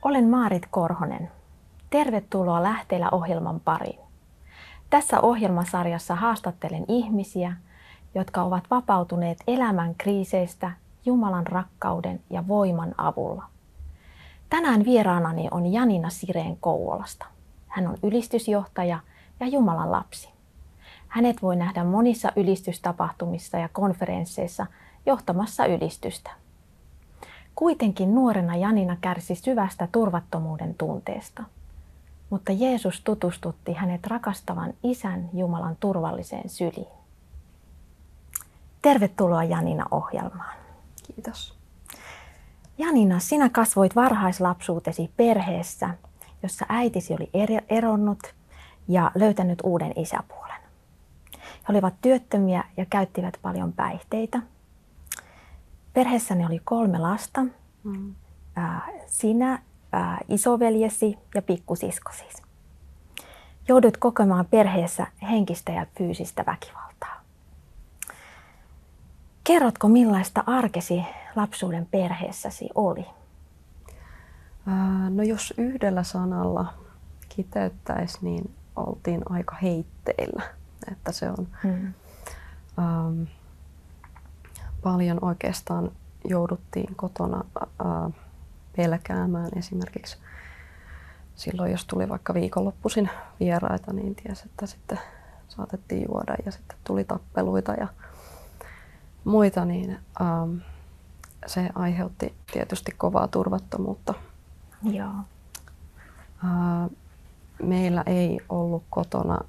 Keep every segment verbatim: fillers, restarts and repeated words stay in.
Olen Maarit Korhonen. Tervetuloa Lähteillä ohjelman pariin. Tässä ohjelmasarjassa haastattelen ihmisiä, jotka ovat vapautuneet elämän kriiseistä Jumalan rakkauden ja voiman avulla. Tänään vieraanani on Janina Sirén Kouvolasta. Hän on ylistysjohtaja ja Jumalan lapsi. Hänet voi nähdä monissa ylistystapahtumissa ja konferensseissa johtamassa ylistystä. Kuitenkin nuorena Janina kärsi syvästä turvattomuuden tunteesta, mutta Jeesus tutustutti hänet rakastavan Isän Jumalan turvalliseen syliin. Tervetuloa Janina ohjelmaan. Kiitos. Janina, sinä kasvoit varhaislapsuutesi perheessä, jossa äitisi oli eronnut ja löytänyt uuden isäpuolen. He olivat työttömiä ja käyttivät paljon päihteitä. Perheessäni oli kolme lasta, mm. sinä, isoveljesi ja pikkusiskosi. Joudut kokemaan perheessä henkistä ja fyysistä väkivaltaa. Kerrotko, millaista arkesi lapsuuden perheessäsi oli? No jos yhdellä sanalla kiteyttäisi, niin oltiin aika heitteillä. Että se on hmm. ähm, paljon oikeastaan jouduttiin kotona äh, pelkäämään. Esimerkiksi silloin, jos tuli vaikka viikonloppuisin vieraita, niin tiesi, että sitten saatettiin juoda ja sitten tuli tappeluita ja muita, niin ähm, se aiheutti tietysti kovaa turvattomuutta. Joo. Äh, meillä ei ollut kotona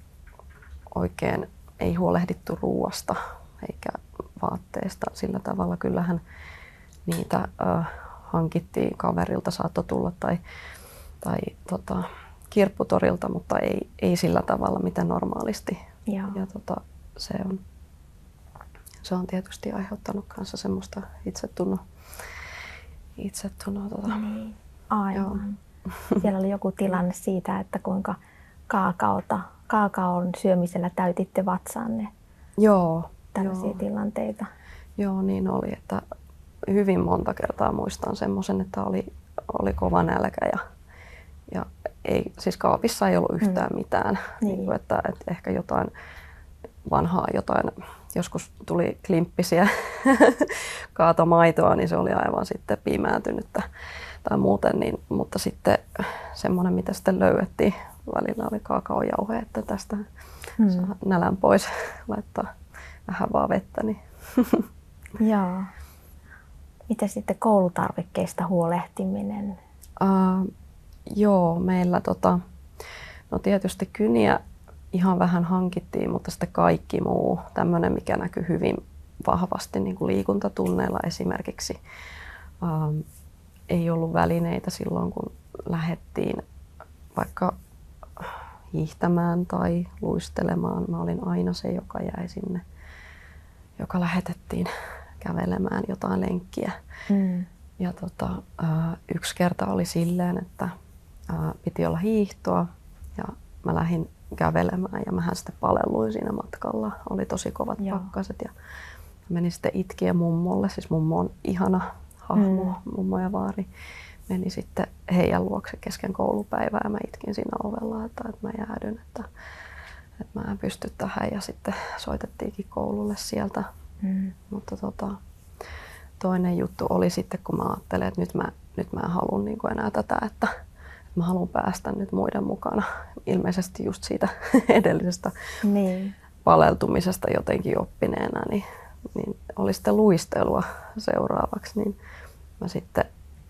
oikein, ei huolehdittu ruuasta eikä vaatteista sillä tavalla. Kyllähän niitä äh, hankittiin kaverilta, saattoi tulla tai, tai tota, kirpputorilta, mutta ei, ei sillä tavalla mitä normaalisti. Joo. Ja tota, se on Se on tietysti aiheuttanut kanssa semmoista itsetunnon. itsetunnon tota. Niin, aivan. Siellä oli joku tilanne siitä, että kuinka kaakaota, kaakaon syömisellä täytitte vatsanne. Joo. Tällaisia joo. tilanteita. Joo, niin oli. Että hyvin monta kertaa muistan semmoisen, että oli, oli kova nälkä ja, ja ei, siis kaapissa ei ollut yhtään mm. mitään. Niin. Niin kuin, että, että ehkä jotain vanhaa jotain, joskus tuli klimppisiä kaatomaitoa, niin se oli aivan sitten pimääntynyttä tai muuten, niin, mutta sitten semmoinen, mitä sitten löydettiin välillä oli kaakaojauhe, että tästä hmm. saa nälän pois, laittaa vähän vaan vettä. Niin. Joo. Miten sitten koulutarvikkeista huolehtiminen? Uh, joo, meillä tota, no tietysti kyniä ihan vähän hankittiin, mutta sitten kaikki muu, tämmöinen mikä näkyy hyvin vahvasti niin kuin liikuntatunneilla esimerkiksi. Ähm, ei ollut välineitä silloin, kun lähdettiin vaikka hiihtämään tai luistelemaan. Mä olin aina se, joka jäi sinne, joka lähetettiin kävelemään jotain lenkkiä. Mm. Ja tota, äh, yksi kerta oli silleen, että äh, piti olla hiihtoa ja mä lähdin kävelemään ja mähän sitten palelluin siinä matkalla. Oli tosi kovat Joo. pakkaset ja menin sitten itkien mummolle. Siis mummo on ihana hahmo, mm. mummo ja vaari. Meni sitten heidän luokse kesken koulupäivää ja mä itkin siinä ovella, että, että mä jäädyn, että, että mä en pysty tähän. Ja sitten soitettiinkin koululle sieltä. Mm. Mutta tota, toinen juttu oli sitten, kun mä ajattelin, että nyt mä, nyt mä en halua niin kuin enää tätä, että mä haluan päästä nyt muiden mukana. Ilmeisesti just siitä edellisestä niin. paleltumisesta jotenkin oppineena, niin, niin oli sitten luistelua seuraavaksi. Niin mä sitten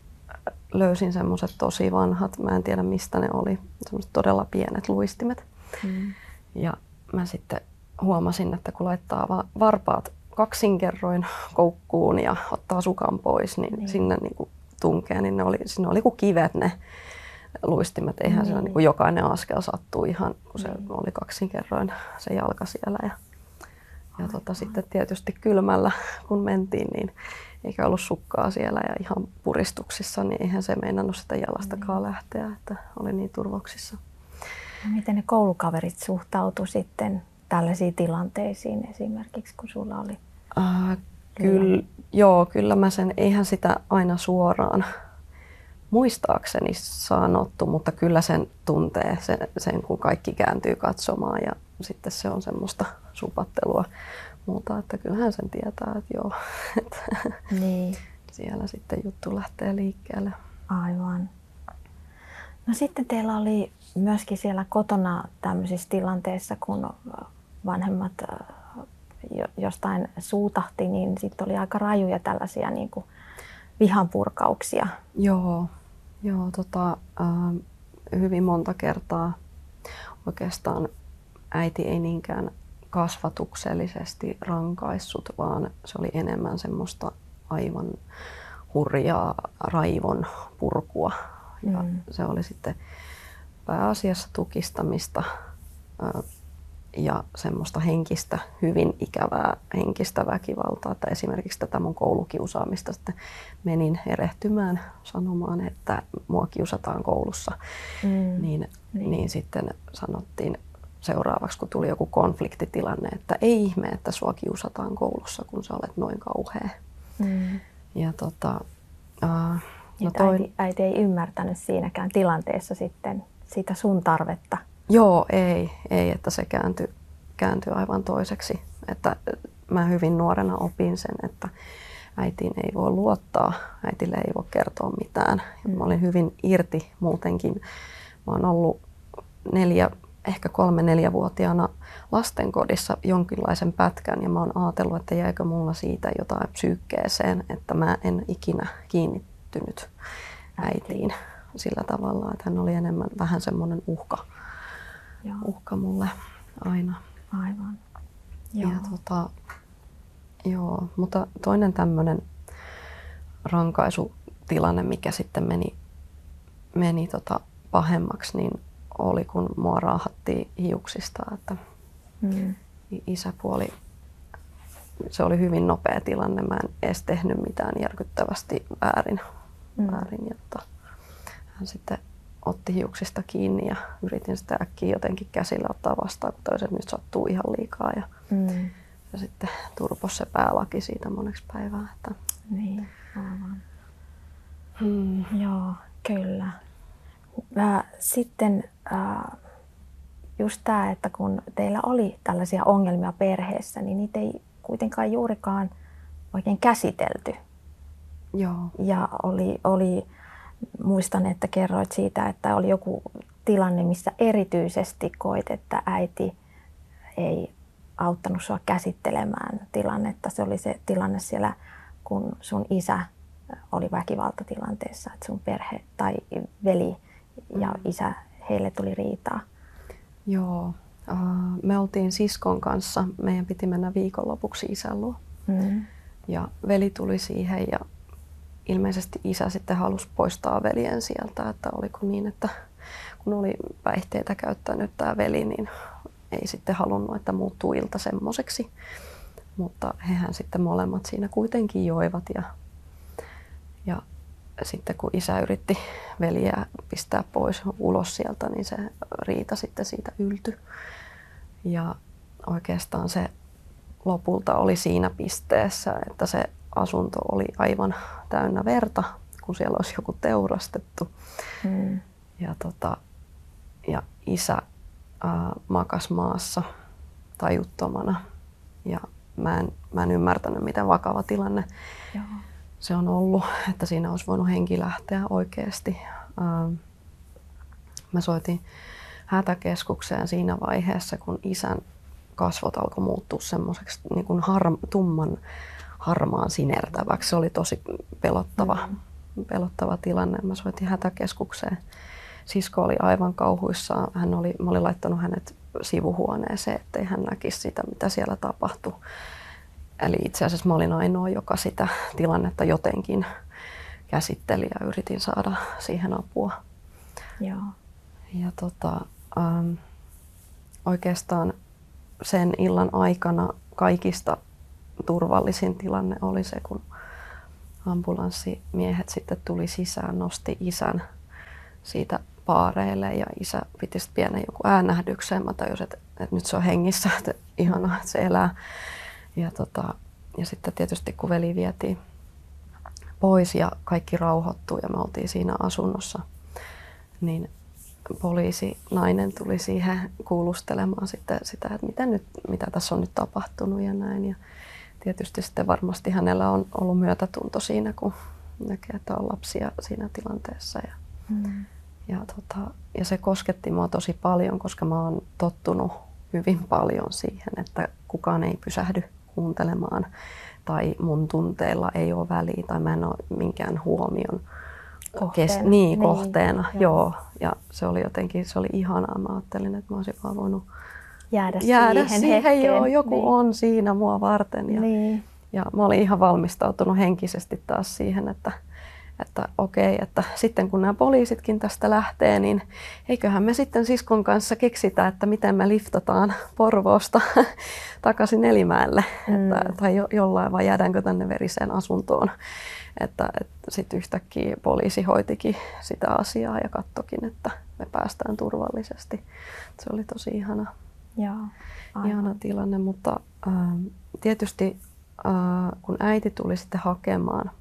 löysin semmoiset tosi vanhat, mä en tiedä mistä ne oli, semmoiset todella pienet luistimet. Mm. Ja mä sitten huomasin, että kun laittaa varpaat kaksinkerroin koukkuun ja ottaa sukan pois, niin, niin. sinne niin kuin tunkee, niin ne oli, sinne oli kuin kivet ne luistimet. Eihän niin. siellä niin kuin jokainen askel sattuu ihan, kun se niin. oli kaksinkerroin se jalka siellä. Ja, ja tota, sitten tietysti kylmällä, kun mentiin, niin eikä ollut sukkaa siellä ja ihan puristuksissa, niin eihän se meinannut sitä jalastakaan niin. lähteä, että oli niin turvoksissa. No, miten ne koulukaverit suhtautu sitten tällaisiin tilanteisiin esimerkiksi, kun sulla oli? Äh, kyllä, joo, kyllä mä sen, eihän sitä aina suoraan muistaakseni sanottu, mutta kyllä sen tuntee, sen, sen kun kaikki kääntyy katsomaan ja sitten se on semmoista supattelua muuta, että kyllähän sen tietää, että joo, että niin. siellä sitten juttu lähtee liikkeelle. Aivan. No sitten teillä oli myöskin siellä kotona tämmöisissä tilanteissa, kun vanhemmat jostain suutahti, niin sitten oli aika rajuja tällaisia niin kuin vihanpurkauksia. Joo, joo tota, äh, hyvin monta kertaa oikeastaan äiti ei niinkään kasvatuksellisesti rankaissut, vaan se oli enemmän semmoista aivan hurjaa raivon purkua. Ja mm. se oli sitten pääasiassa tukistamista äh, ja semmoista henkistä, hyvin ikävää henkistä väkivaltaa. Että esimerkiksi tätä mun koulukiusaamista sitten menin erehtymään sanomaan, että mua kiusataan koulussa. Mm. Niin, niin. niin sitten sanottiin seuraavaksi, kun tuli joku konfliktitilanne, että ei ihme, että sua kiusataan koulussa, kun sä olet noin kauhea. Mm. Ja tota, äh, no toi... äiti, äiti ei ymmärtänyt siinäkään tilanteessa sitten sitä sun tarvetta. Joo, ei, ei, että se kääntyi, kääntyi aivan toiseksi. Että mä hyvin nuorena opin sen, että äitiin ei voi luottaa, äitille ei voi kertoa mitään. Mm. Mä olin hyvin irti muutenkin. Mä oon ollut neljä, ehkä kolme neljävuotiaana lastenkodissa jonkinlaisen pätkän ja mä oon ajatellut, että jäikö mulla siitä jotain psyykkeeseen, että mä en ikinä kiinnittynyt äitiin sillä tavalla, että hän oli enemmän vähän semmoinen uhka. Joo. Uhka mulle aina. Aivan. Joo. Ja tota, joo, mutta toinen tämmöinen rankaisutilanne, mikä sitten meni, meni tota pahemmaksi, niin oli kun mua raahattiin hiuksista, että mm. isäpuoli, se oli hyvin nopea tilanne, mä en edes tehnyt mitään järkyttävästi väärin. Mm. väärin ja tota, hän sitten otti hiuksista kiinni ja yritin sitä äkkiä jotenkin käsillä ottaa vastaan, kun toiset nyt sattuu ihan liikaa. Ja, mm. ja sitten turpos se päälaki siitä moneksi päivää. Että... Niin, aivan. Hmm. Joo, kyllä. Sitten just tämä, että kun teillä oli tällaisia ongelmia perheessä, niin niitä ei kuitenkaan juurikaan oikein käsitelty. Joo. Ja oli... oli muistan, että kerroit siitä, että oli joku tilanne, missä erityisesti koit, että äiti ei auttanut sua käsittelemään tilannetta. Se oli se tilanne siellä, kun sun isä oli väkivaltatilanteessa, että sun perhe tai veli ja mm. isä, heille tuli riitaa. Joo, me oltiin siskon kanssa. Meidän piti mennä viikonlopuksi isän luo. Mm. Ja veli tuli siihen ja ilmeisesti isä sitten halusi poistaa veljen sieltä, että oliko niin, että kun oli päihteitä käyttänyt tämä veli, niin ei sitten halunnut, että muuttuu ilta semmoiseksi. Mutta hehän sitten molemmat siinä kuitenkin joivat ja, ja sitten kun isä yritti veljeä pistää pois ulos sieltä, niin se riita sitten siitä yltyi. Ja oikeastaan se lopulta oli siinä pisteessä, että se asunto oli aivan täynnä verta, kun siellä olisi joku teurastettu. Mm. Ja, tota, ja isä ää, makas maassa tajuttomana. Ja mä en, mä en ymmärtänyt, miten vakava tilanne Joo. se on ollut, että siinä olisi voinut henki lähteä oikeasti. Ää, mä soitin hätäkeskukseen siinä vaiheessa, kun isän kasvot alkoi muuttua semmoiseksi niin kuin har, tumman harmaan sinertäväksi. Se oli tosi pelottava, mm-hmm. pelottava tilanne. Mä soitin hätäkeskukseen. Sisko oli aivan kauhuissaan. Hän oli, mä olin laittanut hänet sivuhuoneeseen, ettei hän näkisi sitä, mitä siellä tapahtui. Eli itse asiassa mä olin ainoa, joka sitä tilannetta jotenkin käsitteli ja yritin saada siihen apua. Joo. Ja tota, ähm, oikeastaan sen illan aikana kaikista turvallisin tilanne oli se, kun ambulanssimiehet sitten tuli sisään, nosti isän siitä paareille ja isä piti sitten pienen joku äänähdyksen. Mä tajusin, että, että nyt se on hengissä, että ihanaa, että se elää. Ja, tota, ja sitten tietysti kun veli vietiin pois ja kaikki rauhoittui ja me oltiin siinä asunnossa, niin poliisi nainen tuli siihen kuulustelemaan sitten sitä, että mitä, nyt, mitä tässä on nyt tapahtunut ja näin. Ja tietysti sitten varmasti hänellä on ollut myötätunto siinä, kun näkee, että on lapsia siinä tilanteessa. Ja, mm. ja, tota, ja se kosketti mua tosi paljon, koska mä oon tottunut hyvin paljon siihen, että kukaan ei pysähdy kuuntelemaan tai mun tunteilla ei ole väliä tai mä en ole minkään huomion kohteena. Kes- niin, kohteena. Niin, joo. joo. Ja se oli jotenkin, se oli ihanaa. Mä ajattelin, että mä olisin vaan voinut jäädä, jäädä siihen, siihen. hetkeen. Joo, joku niin. on siinä mua varten. Ja, niin. ja mä olin ihan valmistautunut henkisesti taas siihen, että, että okei, että sitten kun nämä poliisitkin tästä lähtee, niin eiköhän me sitten siskon kanssa keksitä, että miten me liftataan Porvoosta takaisin Nelimäelle. Mm. Että, tai jo, jollain, vai jäädäänkö tänne veriseen asuntoon. Että, että sitten yhtäkkiä poliisi hoitikin sitä asiaa ja kattokin, että me päästään turvallisesti. Se oli tosi ihana, Joo, ihana tilanne, mutta äh, tietysti äh, kun äiti tuli sitten hakemaan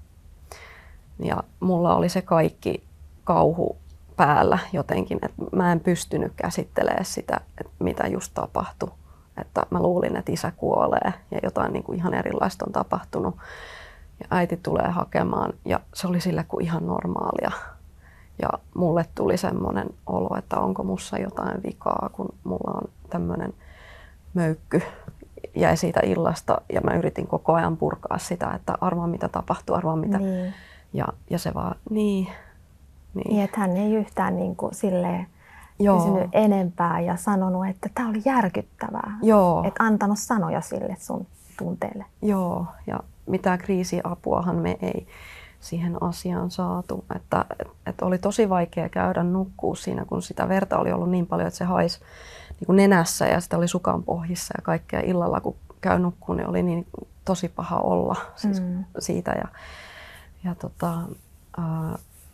ja mulla oli se kaikki kauhu päällä jotenkin, että mä en pystynyt käsittelemään sitä, että mitä just tapahtui. Että mä luulin, että isä kuolee ja jotain niin kuin ihan erilaista on tapahtunut. Ja äiti tulee hakemaan ja se oli sillä kuin ihan normaalia. Ja mulle tuli semmoinen olo, että onko mussa jotain vikaa, kun mulla on tämmöinen möykky. Jäi siitä illasta ja mä yritin koko ajan purkaa sitä, että arvaa mitä tapahtuu, arvaa mitä. Niin. Ja, ja se vaan, niin. Niin, niin että hän ei yhtään niin kuin silleen kysynyt enempää ja sanonut, että tämä oli järkyttävää. Joo. Että antanut sanoja sille sun tunteelle. Joo, ja mitään kriisiapuahan me ei siihen asiaan saatu. Että, et, et oli tosi vaikea käydä nukkua siinä, kun sitä verta oli ollut niin paljon, että se haisi niin kuin nenässä ja sitä oli sukan pohjissa ja kaikkea. Illalla kun käy nukkuun, niin oli niin tosi paha olla siis mm. siitä. Ja, ja tota, ää,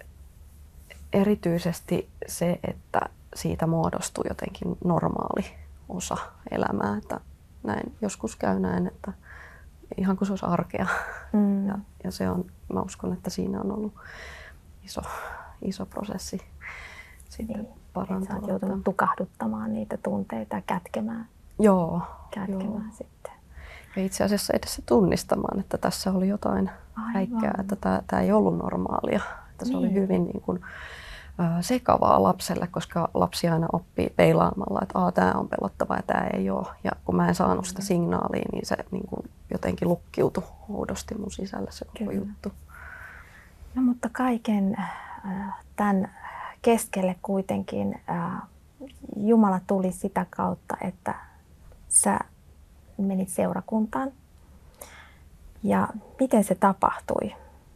erityisesti se, että siitä muodostui jotenkin normaali osa elämää. Että näin, joskus käy näin, että ihan kuin se olisi arkea. Mm. Ja, ja se on, mä uskon, että siinä on ollut iso, iso prosessi sitten niin, parantua. Sä oot joutunut tukahduttamaan niitä tunteita ja kätkemään, joo, kätkemään joo. sitten. Ja itse asiassa edessä tunnistamaan, että tässä oli jotain häikkää, että tämä, tämä ei ollut normaalia. Että se niin. oli hyvin niin kuin, äh, sekavaa lapselle, koska lapsi aina oppii peilaamalla, että Aa, tämä on pelottava ja tämä ei ole. Ja kun mä en saanut sitä signaalia, niin se niin kuin jotenkin lukkiutui oudosti mun sisällä se koko Kyllä. juttu. No mutta kaiken äh, tämän keskelle kuitenkin äh, Jumala tuli sitä kautta, että sä menit seurakuntaan. Ja miten se tapahtui?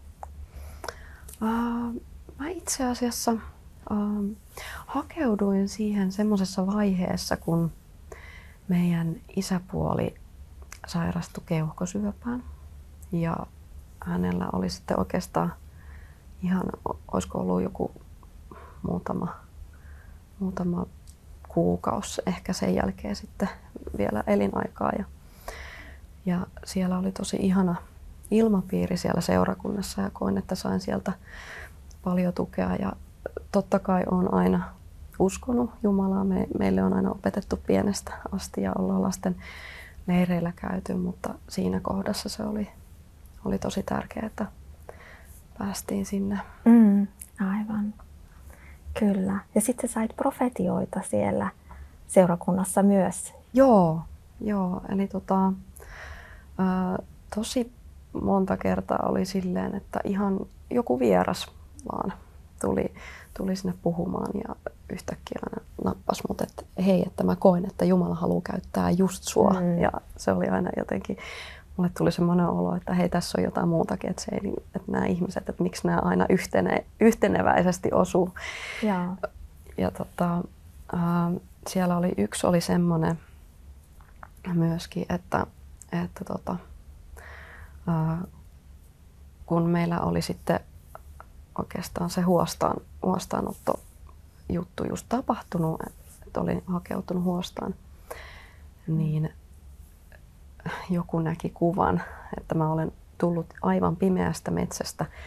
Uh, mä itse asiassa uh, hakeuduin siihen semmoisessa vaiheessa, kun meidän isäpuoli sairastui keuhkosyöpään. Ja hänellä oli sitten oikeastaan ihan, olisiko ollut joku muutama, muutama kuukausi ehkä sen jälkeen sitten vielä elinaikaa. Ja, ja siellä oli tosi ihana ilmapiiri siellä seurakunnassa ja koin, että sain sieltä paljon tukea. Ja totta kai olen aina uskonut Jumalaa. Me, meille on aina opetettu pienestä asti ja ollaan lasten leireillä käyty, mutta siinä kohdassa se oli, oli tosi tärkeää, että päästiin sinne. Mm, aivan. Kyllä. Ja sitten sait profetioita siellä seurakunnassa myös. Joo, joo. Eli tota, ää, tosi monta kertaa oli silleen, että ihan joku vieras vaan tuli, tuli sinne puhumaan ja yhtäkkiä aina nappasi mut, että hei, että mä koen, että Jumala haluaa käyttää just sua. Mm. Ja se oli aina jotenkin, mulle tuli semmoinen olo, että hei, tässä on jotain muutakin, että, se ei, että nämä ihmiset, että miksi nämä aina yhtene, yhteneväisesti osuu. Ja, ja tota, äh, siellä oli yksi oli semmoinen myöskin, että, että tota, äh, kun meillä oli sitten oikeastaan se huostaan, huostaanotto juttu just tapahtunut, että olin hakeutunut huostaan, niin joku näki kuvan, että mä olen tullut aivan pimeästä metsästä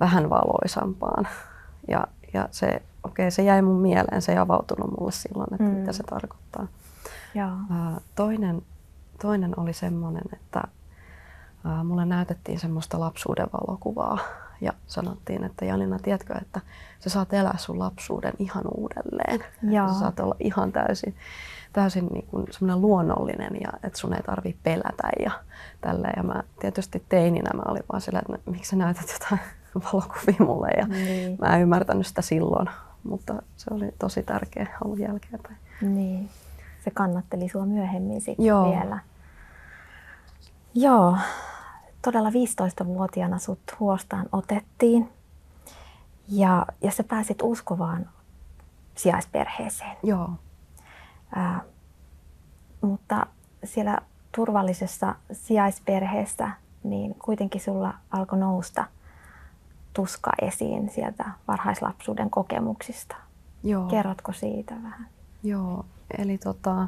vähän valoisampaan. Ja, ja se, okei, se jäi mun mieleen, se ei avautunut mulle silloin, että mm. mitä se tarkoittaa. Joo. Toinen, toinen oli semmoinen, että mulle näytettiin semmoista lapsuuden valokuvaa ja sanottiin, että Janina, tiedätkö, että sä saat elää sun lapsuuden ihan uudelleen. Sä saat olla ihan täysin, täysin niin kuin semmoinen luonnollinen ja että sun ei tarvitse pelätä ja tälleen. Ja mä tietysti teininä mä olin vaan sillä, että miksi sä näytät jotain valokuvia mulle ja niin. Mä en ymmärtänyt sitä silloin, mutta se oli tosi tärkeä ollut jälkeenpäin. Niin, se kannatteli sua myöhemmin sitten Joo. vielä. Joo, todella viisitoistavuotiaana sut huostaan otettiin ja, ja sä pääsit uskovaan sijaisperheeseen. Joo. Ää, mutta siellä turvallisessa sijaisperheessä niin kuitenkin sulla alkoi nousta tuska esiin sieltä varhaislapsuuden kokemuksista. Joo. Kerrotko siitä vähän? Joo, eli tota,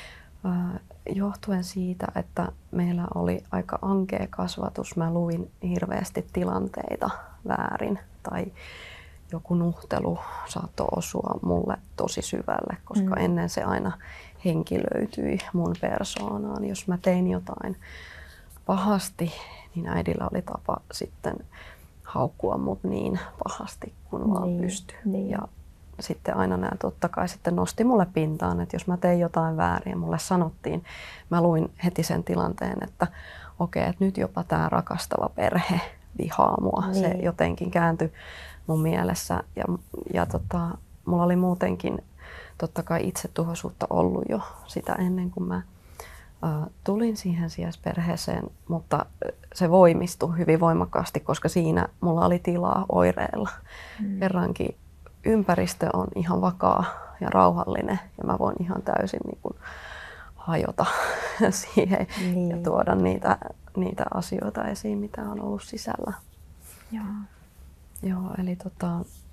johtuen siitä, että meillä oli aika ankea kasvatus, mä luin hirveästi tilanteita väärin tai joku nuhtelu saattoi osua mulle tosi syvälle, koska mm. ennen se aina henkilöityi mun persoonaan. Jos mä tein jotain pahasti, niin äidillä oli tapa sitten haukkua mut niin pahasti kuin niin, vaan pystyi. Niin. Ja sitten aina nämä totta kai sitten nosti mulle pintaan, että jos mä tein jotain väärin ja mulle sanottiin, mä luin heti sen tilanteen, että okei, okay, että nyt jopa tämä rakastava perhe vihaa mua. Niin. Se jotenkin kääntyi mun mielessä ja, ja tota, mulla oli muutenkin totta kai itsetuhoisuutta ollut jo sitä ennen kuin mä Uh, tulin siihen sijaisperheeseen, mutta se voimistui hyvin voimakkaasti, koska siinä mulla oli tilaa oireilla. Mm. Kerrankin ympäristö on ihan vakaa ja rauhallinen ja mä voin ihan täysin niin kuin hajota siihen niin. ja tuoda niitä, niitä asioita esiin, mitä on ollut sisällä. Joo. Joo, eli tota,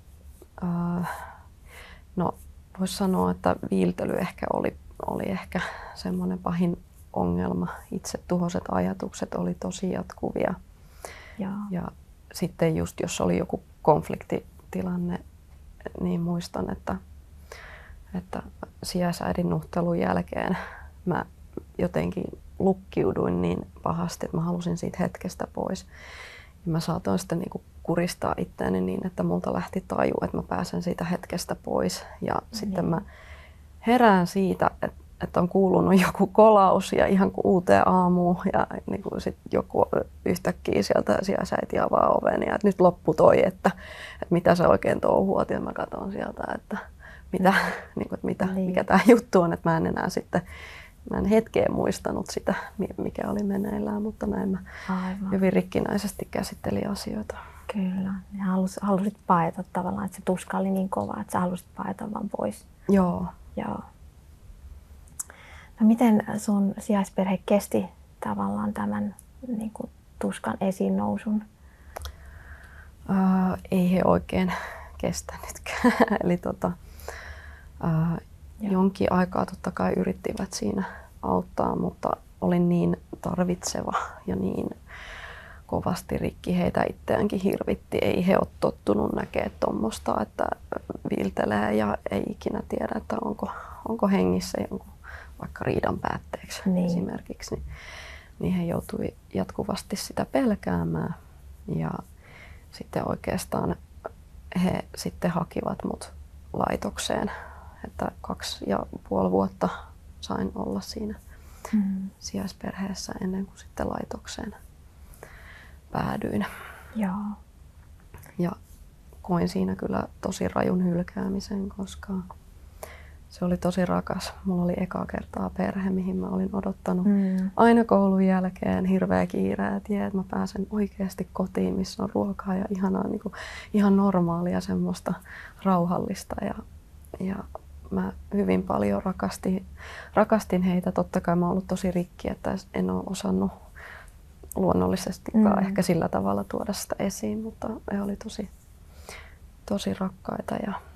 uh, no voisi sanoa, että viiltely ehkä oli, oli ehkä semmoinen pahin ongelma. Itsetuhoiset ajatukset oli tosi jatkuvia. Ja. ja sitten just jos oli joku konfliktitilanne, niin muistan, että, että sijaisäidin nuhtelun jälkeen mä jotenkin lukkiuduin niin pahasti, että mä halusin siitä hetkestä pois. Ja mä saatoin sitten niinku kuristaa itseäni niin, että multa lähti taju, että mä pääsen siitä hetkestä pois. Ja niin. Sitten mä herään siitä, että että on kuulunut joku kolaus ja ihan kuin uuteen aamuun ja niin kuin sit joku yhtäkkiä sieltä sijaisäiti avaa oven ja että nyt loppu toi, että, että mitä sä oikein touhuat ja mä katson sieltä, että, mitä, niin kuin, että mitä, niin. mikä tämä juttu on, että mä en enää sitten, mä en hetkeen muistanut sitä, mikä oli meneillään, mutta näin mä Aivan. hyvin rikkinäisesti käsittelin asioita. Kyllä, ja halus, halusit paeta tavallaan, että se tuska oli niin kova, että sä halusit paeta vaan pois. Joo. Joo. No miten sun sijaisperhe kesti tavallaan tämän niin kuin, tuskan esiin nousun? Uh, ei he oikein kestänytkään. Eli tota, uh, jonkin aikaa totta kai yrittivät siinä auttaa, mutta olin niin tarvitseva ja niin kovasti rikki heitä itseäänkin hirvitti. Ei he ole tottunut näkemään tuommoista, että viiltelee ja ei ikinä tiedä, että onko, onko hengissä jonkun vaikka riidan päätteeksi niin. esimerkiksi, niin, niin he joutui jatkuvasti sitä pelkäämään. Ja sitten oikeastaan he sitten hakivat mut laitokseen, että kaksi ja puoli vuotta sain olla siinä mm. sijaisperheessä ennen kuin sitten laitokseen päädyin. Joo. Ja koin siinä kyllä tosi rajun hylkäämisen, koska se oli tosi rakas. Mulla oli ekaa kertaa perhe, mihin mä olin odottanut mm. aina koulun jälkeen hirveä kiire, että mä pääsen oikeasti kotiin, missä on ruokaa ja ihanaa, niin kuin, ihan normaalia semmoista rauhallista. Ja, ja mä hyvin paljon rakastin, rakastin heitä. Totta kai mä oon ollut tosi rikki, että en ole osannut luonnollisestikaan mm. ehkä sillä tavalla tuoda sitä esiin, mutta he oli tosi, tosi rakkaita. Ja